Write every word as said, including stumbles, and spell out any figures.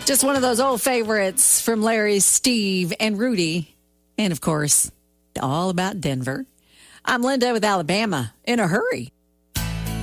Just one of those old favorites from Larry, Steve, and Rudy. And, of course, all about Denver. I'm Linda with Alabama in a hurry.